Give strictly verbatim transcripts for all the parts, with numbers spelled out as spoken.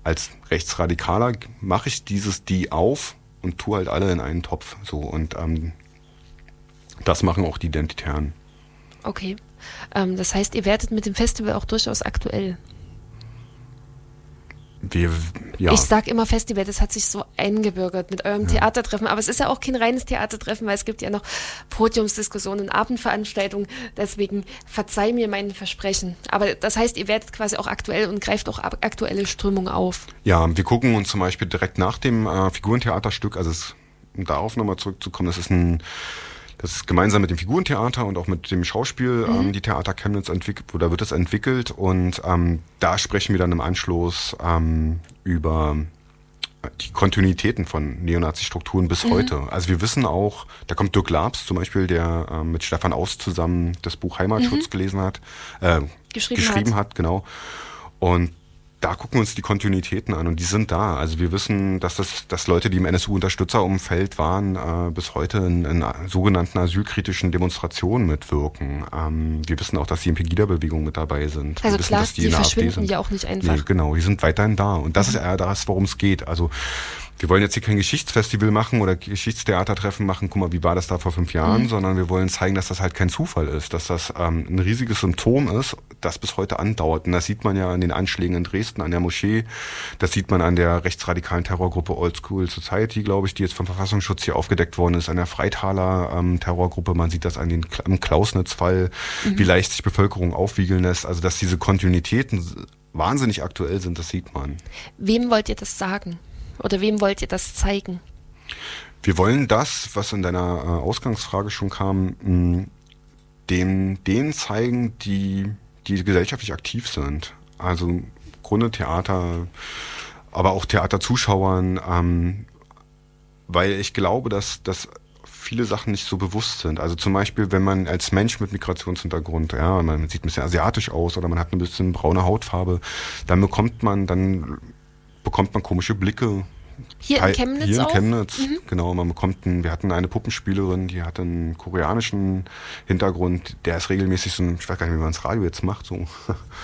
als Rechtsradikaler mache ich dieses Die auf und tue halt alle in einen Topf. So, und ähm, das machen auch die Identitären. Okay. Ähm, das heißt, ihr werdet mit dem Festival auch durchaus aktuell. Wir, ja. Ich sag immer Festival, das hat sich so eingebürgert mit eurem ja. Theatertreffen, aber es ist ja auch kein reines Theatertreffen, weil es gibt ja noch Podiumsdiskussionen, Abendveranstaltungen, deswegen verzeih mir mein Versprechen. Aber das heißt, ihr werdet quasi auch aktuell und greift auch aktuelle Strömungen auf. Ja, wir gucken uns zum Beispiel direkt nach dem äh, Figurentheaterstück, also es, um darauf nochmal zurückzukommen, das ist ein Das ist gemeinsam mit dem Figurentheater und auch mit dem Schauspiel, mhm. ähm, die Theater Chemnitz entwickelt, oder wird es entwickelt, und ähm, da sprechen wir dann im Anschluss ähm, über die Kontinuitäten von Neonazi-Strukturen bis mhm. heute. Also wir wissen auch, da kommt Dirk Labs zum Beispiel, der äh, mit Stefan Aust zusammen das Buch Heimatschutz mhm. gelesen hat, äh, geschrieben, geschrieben hat. hat, genau. Und da gucken wir uns die Kontinuitäten an, und die sind da. Also wir wissen, dass das, dass Leute, die im N S U-Unterstützerumfeld waren, äh, bis heute in, in sogenannten asylkritischen Demonstrationen mitwirken. Ähm, wir wissen auch, dass die in Pegida-Bewegung mit dabei sind. Also wir wissen, klar, dass die, die in der verschwinden A F D sind. Ja auch nicht einfach. Nee, genau, die sind weiterhin da. Und das mhm. ist eher das, worum es geht. Also wir wollen jetzt hier kein Geschichtsfestival machen oder Geschichtstheatertreffen machen, guck mal, wie war das da vor fünf Jahren, mhm. sondern wir wollen zeigen, dass das halt kein Zufall ist, dass das ähm, ein riesiges Symptom ist, das bis heute andauert. Und das sieht man ja an den Anschlägen in Dresden, an der Moschee, das sieht man an der rechtsradikalen Terrorgruppe Old School Society, glaube ich, die jetzt vom Verfassungsschutz hier aufgedeckt worden ist, an der Freitaler ähm, Terrorgruppe, man sieht das an den am Klausnitz-Fall, mhm. wie leicht sich Bevölkerung aufwiegeln lässt, also dass diese Kontinuitäten wahnsinnig aktuell sind, das sieht man. Wem wollt ihr das sagen? Oder wem wollt ihr das zeigen? Wir wollen das, was in deiner äh, Ausgangsfrage schon kam, mh, dem, denen zeigen, die, die gesellschaftlich aktiv sind. Also im Grunde Theater, aber auch Theaterzuschauern, ähm, weil ich glaube, dass, dass viele Sachen nicht so bewusst sind. Also zum Beispiel, wenn man als Mensch mit Migrationshintergrund, ja, man sieht ein bisschen asiatisch aus oder man hat ein bisschen braune Hautfarbe, dann bekommt man, dann bekommt man komische Blicke. Hier in Chemnitz Hier in auch? Chemnitz, Mhm. genau. Man bekommt einen, wir hatten eine Puppenspielerin, die hatte einen koreanischen Hintergrund, der ist regelmäßig so ein, ich weiß gar nicht, wie man das Radio jetzt macht, so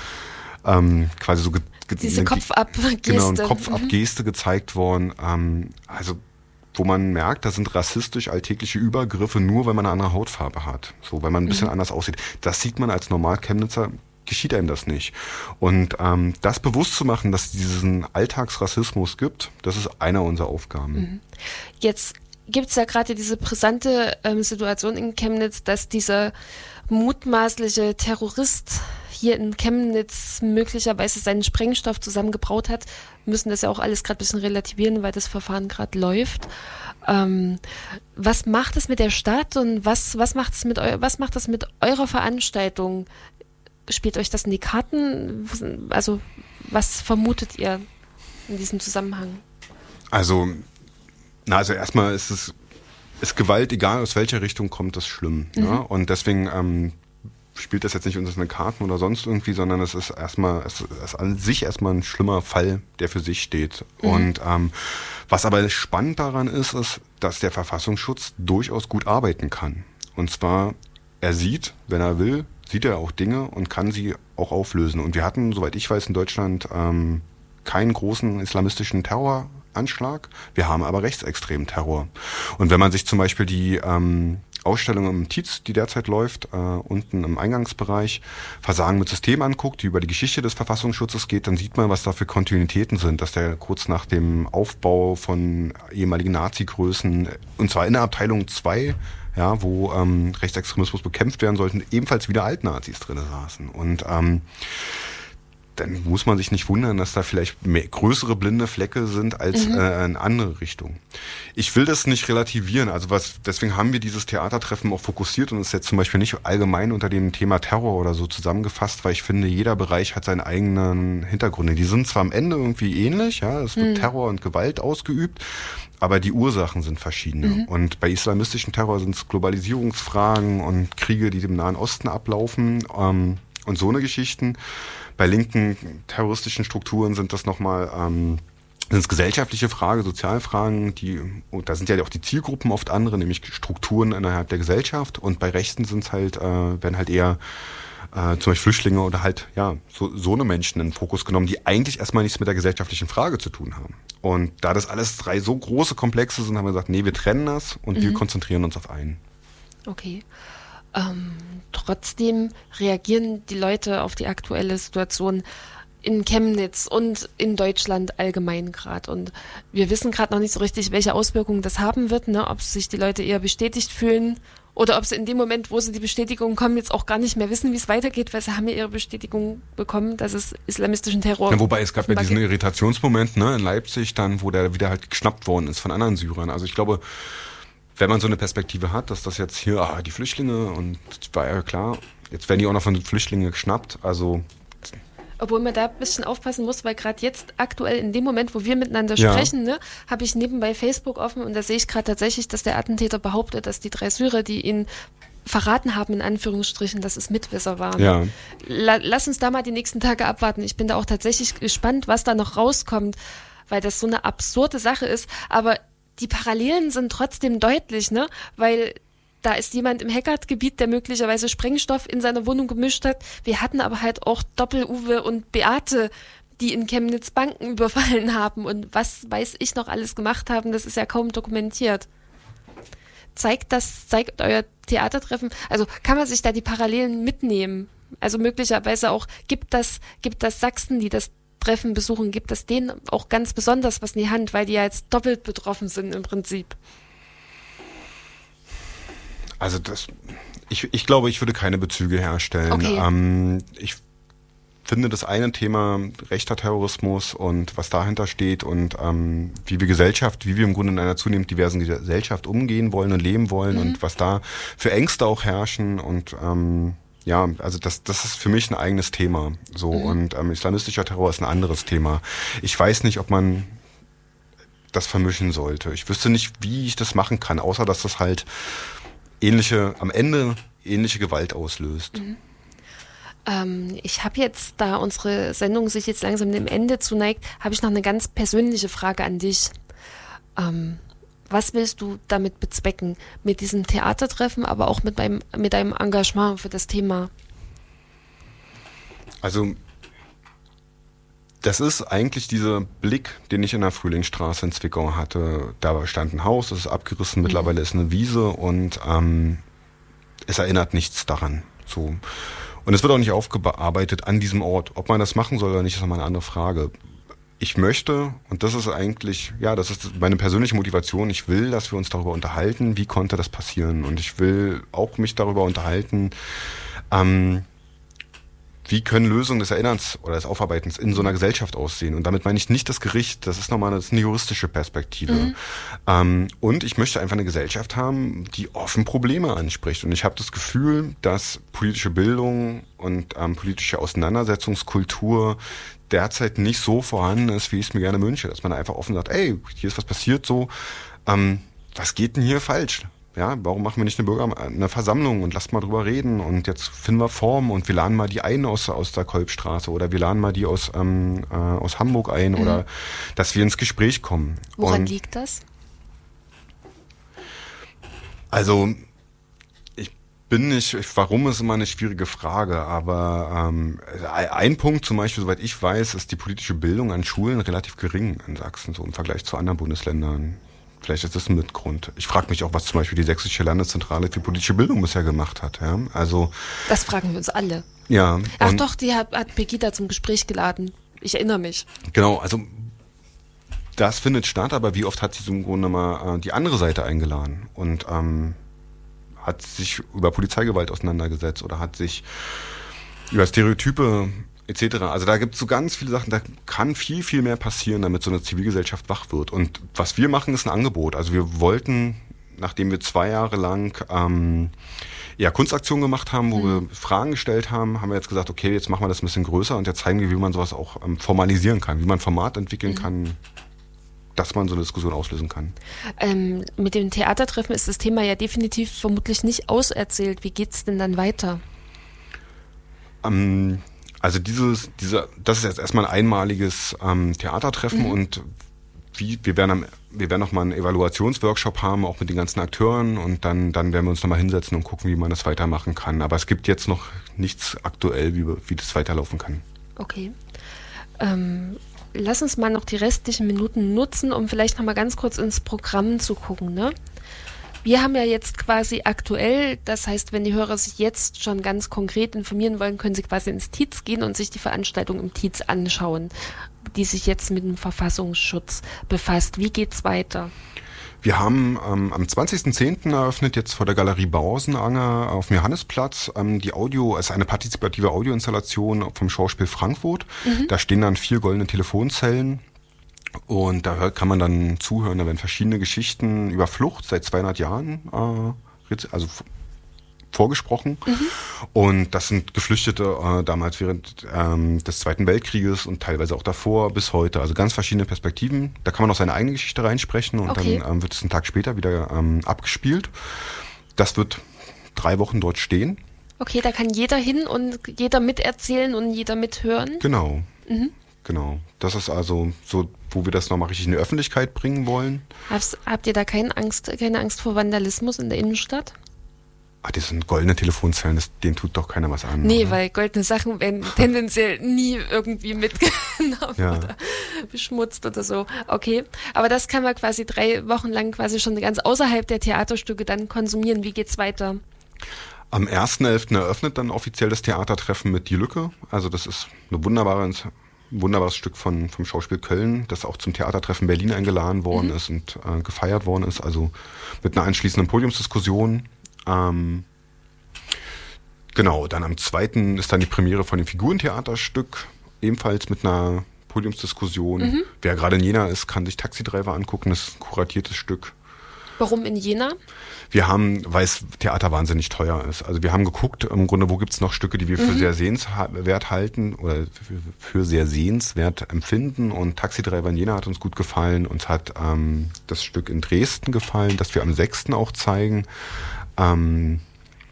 ähm, quasi so ge, ge, diese Kopfabgeste. Genau, eine Kopfabgeste mhm. gezeigt worden. Ähm, also wo man merkt, da sind rassistisch alltägliche Übergriffe, nur weil man eine andere Hautfarbe hat. So, weil man ein bisschen mhm. anders aussieht. Das sieht man als Normal-Chemnitzer, geschieht einem das nicht. Und ähm, das bewusst zu machen, dass es diesen Alltagsrassismus gibt, das ist eine unserer Aufgaben. Mhm. Jetzt gibt es ja gerade diese brisante ähm, Situation in Chemnitz, dass dieser mutmaßliche Terrorist hier in Chemnitz möglicherweise seinen Sprengstoff zusammengebraut hat. Wir müssen das ja auch alles gerade ein bisschen relativieren, weil das Verfahren gerade läuft. Ähm, was macht es mit der Stadt und was, was macht es mit eu- was macht das mit eurer Veranstaltung? Spielt euch das in die Karten? Also was vermutet ihr in diesem Zusammenhang? Also, na, also erstmal ist es, ist Gewalt, egal aus welcher Richtung kommt, das schlimm. Mhm. Ja? Und deswegen ähm, spielt das jetzt nicht uns in den Karten oder sonst irgendwie, sondern es ist erstmal, es ist an sich erstmal ein schlimmer Fall, der für sich steht. Mhm. Und ähm, was aber spannend daran ist, ist, dass der Verfassungsschutz durchaus gut arbeiten kann. Und zwar, er sieht, wenn er will, sieht er auch Dinge und kann sie auch auflösen. Und wir hatten, soweit ich weiß, in Deutschland ähm, keinen großen islamistischen Terroranschlag. Wir haben aber rechtsextremen Terror. Und wenn man sich zum Beispiel die ähm, Ausstellung im Tietz, die derzeit läuft, äh, unten im Eingangsbereich, Versagen mit System anguckt, die über die Geschichte des Verfassungsschutzes geht, dann sieht man, was da für Kontinuitäten sind, dass der kurz nach dem Aufbau von ehemaligen Nazi-Größen, und zwar in der Abteilung zwei, ja, wo ähm, Rechtsextremismus bekämpft werden sollten, ebenfalls wieder Altnazis drin saßen. Und ähm, dann muss man sich nicht wundern, dass da vielleicht mehr, größere blinde Flecke sind als mhm. äh, in andere Richtungen. Ich will das nicht relativieren. Also was, deswegen haben wir dieses Theatertreffen auch fokussiert und ist jetzt zum Beispiel nicht allgemein unter dem Thema Terror oder so zusammengefasst, weil ich finde, jeder Bereich hat seinen eigenen Hintergrund. Die sind zwar am Ende irgendwie ähnlich, ja, es wird mhm. Terror und Gewalt ausgeübt, aber die Ursachen sind verschiedene. Mhm. Und bei islamistischen Terror sind es Globalisierungsfragen und Kriege, die im Nahen Osten ablaufen, ähm, und so eine Geschichten. Bei linken terroristischen Strukturen sind das nochmal, ähm, sind es gesellschaftliche Fragen, Sozialfragen, die, und da sind ja auch die Zielgruppen oft andere, nämlich Strukturen innerhalb der Gesellschaft. Und bei Rechten sind es halt, äh, werden halt eher äh, zum Beispiel Flüchtlinge oder halt ja so, so eine Menschen in den Fokus genommen, die eigentlich erstmal nichts mit der gesellschaftlichen Frage zu tun haben. Und da das alles drei so große Komplexe sind, haben wir gesagt, nee, wir trennen das und mhm. wir konzentrieren uns auf einen. Okay. Ähm, trotzdem reagieren die Leute auf die aktuelle Situation in Chemnitz und in Deutschland allgemein gerade. Und wir wissen gerade noch nicht so richtig, welche Auswirkungen das haben wird, ne? Ob sich die Leute eher bestätigt fühlen oder ob sie in dem Moment, wo sie die Bestätigung kommen, jetzt auch gar nicht mehr wissen, wie es weitergeht, weil sie haben ja ihre Bestätigung bekommen, dass es islamistischen Terror ja, wobei es gab ja diesen Irritationsmoment, ne, in Leipzig dann, wo der wieder halt geschnappt worden ist von anderen Syrern. Also ich glaube, wenn man so eine Perspektive hat, dass das jetzt hier, ah, die Flüchtlinge und war ja klar, jetzt werden die auch noch von den Flüchtlingen geschnappt, also obwohl man da ein bisschen aufpassen muss, weil gerade jetzt aktuell in dem Moment, wo wir miteinander ja. sprechen, ne, habe ich nebenbei Facebook offen und da sehe ich gerade tatsächlich, dass der Attentäter behauptet, dass die drei Syrer, die ihn verraten haben, in Anführungsstrichen, dass es Mitwisser waren. Ja. La- lass uns da mal die nächsten Tage abwarten. Ich bin da auch tatsächlich gespannt, was da noch rauskommt, weil das so eine absurde Sache ist, aber die Parallelen sind trotzdem deutlich, ne, weil da ist jemand im Heckert-Gebiet, der möglicherweise Sprengstoff in seiner Wohnung gemischt hat. Wir hatten aber halt auch Doppel-Uwe und Beate, die in Chemnitz Banken überfallen haben und was weiß ich noch alles gemacht haben. Das ist ja kaum dokumentiert. Zeigt das, zeigt euer Theatertreffen, also kann man sich da die Parallelen mitnehmen? Also möglicherweise auch, gibt das, gibt das Sachsen, die das Treffen besuchen, gibt das denen auch ganz besonders was in die Hand, weil die ja jetzt doppelt betroffen sind im Prinzip? Also das, ich, ich glaube, ich würde keine Bezüge herstellen. Okay. Ähm, ich finde das eine Thema rechter Terrorismus und was dahinter steht und ähm, wie wir Gesellschaft, wie wir im Grunde in einer zunehmend diversen Gesellschaft umgehen wollen und leben wollen mhm. und was da für Ängste auch herrschen und ähm, ja, also das, das ist für mich ein eigenes Thema. So mhm. und ähm, islamistischer Terror ist ein anderes Thema. Ich weiß nicht, ob man das vermischen sollte. Ich wüsste nicht, wie ich das machen kann, außer dass das halt ähnliche, am Ende ähnliche Gewalt auslöst. Mhm. Ähm, ich habe jetzt, da unsere Sendung sich jetzt langsam dem Ende zuneigt, habe ich noch eine ganz persönliche Frage an dich. Ähm, was willst du damit bezwecken? Mit diesem Theatertreffen, aber auch mit deinem, mit deinem Engagement für das Thema? Also das ist eigentlich dieser Blick, den ich in der Frühlingsstraße in Zwickau hatte. Da stand ein Haus, das ist abgerissen, mittlerweile ist eine Wiese und ähm, es erinnert nichts daran. So. Und es wird auch nicht aufgearbeitet an diesem Ort. Ob man das machen soll oder nicht, ist nochmal eine andere Frage. Ich möchte, und das ist eigentlich, ja, das ist meine persönliche Motivation, ich will, dass wir uns darüber unterhalten, wie konnte das passieren. Und ich will auch mich darüber unterhalten, ähm, wie können Lösungen des Erinnerns oder des Aufarbeitens in so einer Gesellschaft aussehen? Und damit meine ich nicht das Gericht, das ist nochmal das ist eine juristische Perspektive. Mhm. Ähm, und ich möchte einfach eine Gesellschaft haben, die offen Probleme anspricht. Und ich habe das Gefühl, dass politische Bildung und ähm, politische Auseinandersetzungskultur derzeit nicht so vorhanden ist, wie ich es mir gerne wünsche. Dass man einfach offen sagt, ey, hier ist was passiert so, ähm, was geht denn hier falsch? Ja, warum machen wir nicht eine Bürger, eine Versammlung und lasst mal drüber reden und jetzt finden wir Formen und wir laden mal die ein aus, aus der Kolbstraße oder wir laden mal die aus, ähm, äh, aus Hamburg ein mhm. oder dass wir ins Gespräch kommen. Woran und liegt das? Also ich bin nicht, warum ist immer eine schwierige Frage, aber ähm, ein Punkt zum Beispiel, soweit ich weiß, ist die politische Bildung an Schulen relativ gering in Sachsen, so im Vergleich zu anderen Bundesländern. Vielleicht ist das ein Mitgrund. Ich frage mich auch, was zum Beispiel die Sächsische Landeszentrale für politische Bildung bisher gemacht hat. Ja? Also, das fragen wir uns alle. Ja. Ach doch, die hat, hat Pegida zum Gespräch geladen. Ich erinnere mich. Genau, also das findet statt, aber wie oft hat sie im Grunde mal äh, die andere Seite eingeladen und ähm, hat sich über Polizeigewalt auseinandergesetzt oder hat sich über Stereotype et cetera. Also da gibt es so ganz viele Sachen, da kann viel, viel mehr passieren, damit so eine Zivilgesellschaft wach wird. Und was wir machen, ist ein Angebot. Also wir wollten, nachdem wir zwei Jahre lang ähm, ja, Kunstaktionen gemacht haben, wo mhm. wir Fragen gestellt haben, haben wir jetzt gesagt, okay, jetzt machen wir das ein bisschen größer und jetzt zeigen wir, wie man sowas auch ähm, formalisieren kann, wie man Format entwickeln mhm. kann, dass man so eine Diskussion auslösen kann. Ähm, mit dem Theatertreffen ist das Thema ja definitiv vermutlich nicht auserzählt. Wie geht's denn dann weiter? Ähm, Also dieses, dieser, das ist jetzt erstmal ein einmaliges ähm, Theatertreffen mhm. und wie, wir werden am, wir werden nochmal einen Evaluationsworkshop haben, auch mit den ganzen Akteuren und dann, dann werden wir uns nochmal hinsetzen und gucken, wie man das weitermachen kann. Aber es gibt jetzt noch nichts aktuell, wie, wie das weiterlaufen kann. Okay. Ähm, lass uns mal noch die restlichen Minuten nutzen, um vielleicht nochmal ganz kurz ins Programm zu gucken, ne? Wir haben ja jetzt quasi aktuell, das heißt, wenn die Hörer sich jetzt schon ganz konkret informieren wollen, können sie quasi ins Tietz gehen und sich die Veranstaltung im Tietz anschauen, die sich jetzt mit dem Verfassungsschutz befasst. Wie geht's weiter? Wir haben ähm, am zwanzigsten zehnten eröffnet jetzt vor der Galerie Bausenanger auf dem Johannesplatz ähm, die Audio, es ist eine partizipative Audioinstallation vom Schauspiel Frankfurt. Mhm. Da stehen dann vier goldene Telefonzellen. Und da hört, kann man dann zuhören, da werden verschiedene Geschichten über Flucht seit zweihundert Jahren äh, also f- vorgesprochen. Mhm. Und das sind Geflüchtete äh, damals während ähm, des Zweiten Weltkrieges und teilweise auch davor bis heute. Also ganz verschiedene Perspektiven. Da kann man auch seine eigene Geschichte reinsprechen und okay. dann ähm, wird es einen Tag später wieder ähm, abgespielt. Das wird drei Wochen dort stehen. Okay, da kann jeder hin und jeder miterzählen und jeder mithören? Genau. Mhm. Genau. Das ist also so, wo wir das nochmal richtig in die Öffentlichkeit bringen wollen. Hab's, habt ihr da keine Angst, keine Angst vor Vandalismus in der Innenstadt? Ah, das sind goldene Telefonzellen, das, denen tut doch keiner was an. Nee, oder? weil goldene Sachen werden tendenziell nie irgendwie mitgenommen ja. oder beschmutzt oder so. Okay, aber das kann man quasi drei Wochen lang quasi schon ganz außerhalb der Theaterstücke dann konsumieren. Wie geht's weiter? Am ersten elften eröffnet dann offiziell das Theatertreffen mit Die Lücke. Also das ist eine wunderbare Ein wunderbares Stück von, vom Schauspiel Köln, das auch zum Theatertreffen Berlin eingeladen worden mhm. ist und äh, gefeiert worden ist, also mit einer anschließenden Podiumsdiskussion. Ähm, genau, dann am zweiten ist dann die Premiere von dem Figurentheaterstück, ebenfalls mit einer Podiumsdiskussion. Mhm. Wer gerade in Jena ist, kann sich Taxidriver angucken, das ist ein kuratiertes Stück. Warum in Jena? Wir haben, weil es Theater wahnsinnig teuer ist. Also wir haben geguckt, im Grunde, wo gibt es noch Stücke, die wir für mhm. sehr sehenswert halten oder für, für sehr sehenswert empfinden. Und Taxidriver in Jena hat uns gut gefallen. Uns hat ähm, das Stück in Dresden gefallen, das wir am sechsten auch zeigen. Ähm,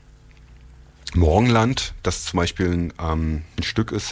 Morgenland, das zum Beispiel ein, ähm, ein Stück ist,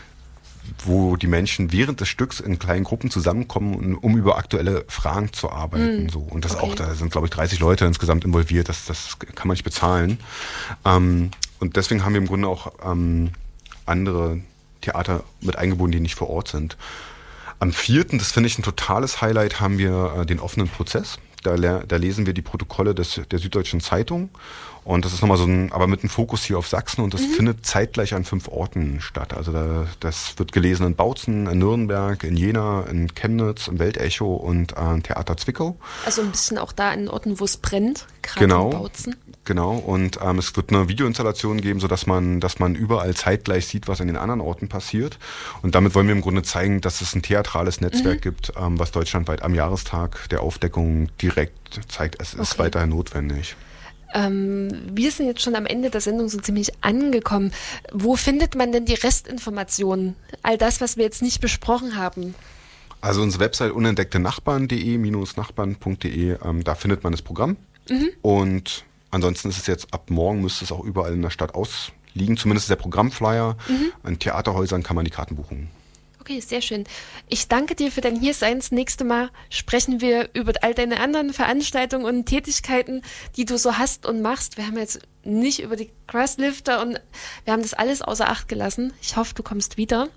wo die Menschen während des Stücks in kleinen Gruppen zusammenkommen, um über aktuelle Fragen zu arbeiten. Mm, so. Und das okay. auch, da sind, glaube ich, dreißig Leute insgesamt involviert. Das, das kann man nicht bezahlen. Ähm, und deswegen haben wir im Grunde auch ähm, andere Theater mit eingebunden, die nicht vor Ort sind. Am vierten, das finde ich ein totales Highlight, haben wir äh, den offenen Prozess. Da, le- da lesen wir die Protokolle des, der Süddeutschen Zeitung. Und das ist nochmal so ein, aber mit einem Fokus hier auf Sachsen und das mhm. findet zeitgleich an fünf Orten statt. Also da, das wird gelesen in Bautzen, in Nürnberg, in Jena, in Chemnitz, im Weltecho und äh, im Theater Zwickau. Also ein bisschen auch da an Orten, wo es brennt, gerade genau, in Bautzen. Genau, und ähm, es wird eine Videoinstallation geben, sodass man, dass man überall zeitgleich sieht, was in den anderen Orten passiert. Und damit wollen wir im Grunde zeigen, dass es ein theatrales Netzwerk mhm. gibt, ähm, was deutschlandweit am Jahrestag der Aufdeckung direkt zeigt, es ist okay. weiterhin notwendig. Ähm, wir sind jetzt schon am Ende der Sendung so ziemlich angekommen. Wo findet man denn die Restinformationen? All das, was wir jetzt nicht besprochen haben. Also unsere Website unentdeckte nachbarn punkt de, minus nachbarn punkt de, ähm, da findet man das Programm. Mhm. Und ansonsten ist es jetzt, ab morgen müsste es auch überall in der Stadt ausliegen, zumindest der Programmflyer. Mhm. An Theaterhäusern kann man die Karten buchen. Okay, sehr schön. Ich danke dir für dein Hiersein. Das nächste Mal sprechen wir über all deine anderen Veranstaltungen und Tätigkeiten, die du so hast und machst. Wir haben jetzt nicht über die Crosslifter und wir haben das alles außer Acht gelassen. Ich hoffe, du kommst wieder.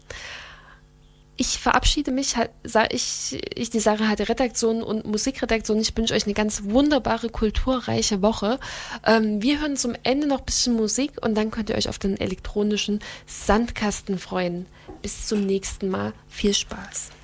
Ich verabschiede mich, ich, ich die Sarah hatte Redaktion und Musikredaktion. Ich wünsche euch eine ganz wunderbare, kulturreiche Woche. Ähm, wir hören zum Ende noch ein bisschen Musik und dann könnt ihr euch auf den elektronischen Sandkasten freuen. Bis zum nächsten Mal. Viel Spaß.